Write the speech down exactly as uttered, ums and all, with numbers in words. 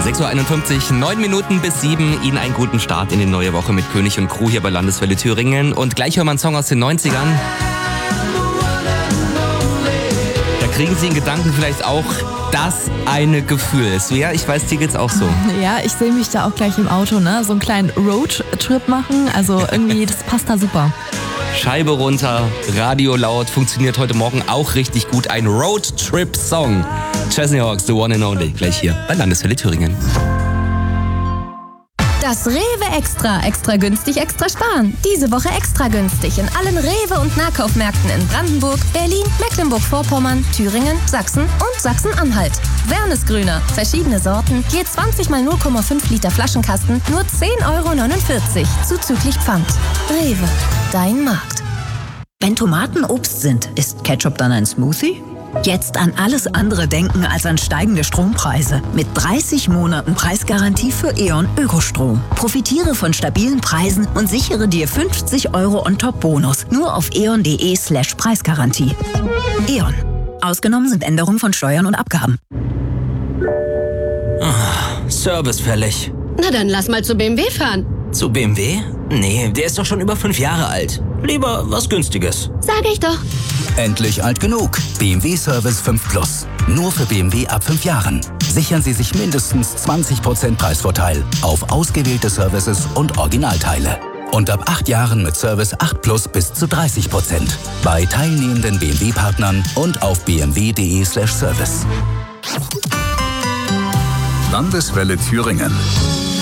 sechs Uhr einundfünfzig, neun Minuten bis sieben. Ihnen einen guten Start in die neue Woche mit König und Crew hier bei Landeswelle Thüringen. Und gleich hören wir einen Song aus den neunzigern. Da kriegen Sie in Gedanken vielleicht auch das eine Gefühl. So, ja, ich weiß, dir geht's auch so. Ja, ich sehe mich da auch gleich im Auto, ne? So einen kleinen Roadtrip machen. Also irgendwie, das passt da super. Scheibe runter, Radio laut, funktioniert heute Morgen auch richtig gut. Ein Roadtrip-Song. Chesney Hawks, The One and Only, gleich hier bei Landeswelle Thüringen. Das Rewe Extra. Extra günstig, extra sparen. Diese Woche extra günstig in allen Rewe- und Nahkaufmärkten in Brandenburg, Berlin, Mecklenburg-Vorpommern, Thüringen, Sachsen und Sachsen-Anhalt. Wernesgrüner. Verschiedene Sorten. Je zwanzig mal null Komma fünf Liter Flaschenkasten. Nur zehn Euro neunundvierzig. Zuzüglich Pfand. Rewe. Dein Markt. Wenn Tomaten Obst sind, ist Ketchup dann ein Smoothie? Jetzt an alles andere denken als an steigende Strompreise. Mit dreißig Monaten Preisgarantie für E.ON Ökostrom. Profitiere von stabilen Preisen und sichere dir fünfzig Euro On-Top-Bonus. Nur auf eon.de slash Preisgarantie. E.ON. Ausgenommen sind Änderungen von Steuern und Abgaben. Oh, Service fällig. Na dann lass mal zu B M W fahren. Zu B M W? Nee, der ist doch schon über fünf Jahre alt. Lieber was Günstiges. Sag ich doch. Endlich alt genug. B M W Service fünf Plus. Nur für B M W ab fünf Jahren. Sichern Sie sich mindestens zwanzig Prozent Preisvorteil auf ausgewählte Services und Originalteile. Und ab acht Jahren mit Service acht Plus bis zu dreißig Prozent. Bei teilnehmenden B M W-Partnern und auf bmw.de slash service. Landeswelle Thüringen.